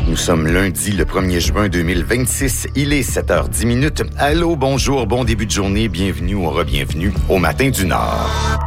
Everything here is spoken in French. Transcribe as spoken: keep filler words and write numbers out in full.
Nous sommes lundi, le premier juin deux mille vingt-six. Il est sept heures dix minutes. Allô, bonjour, bon début de journée. Bienvenue ou re-bienvenue au Matin du Nord.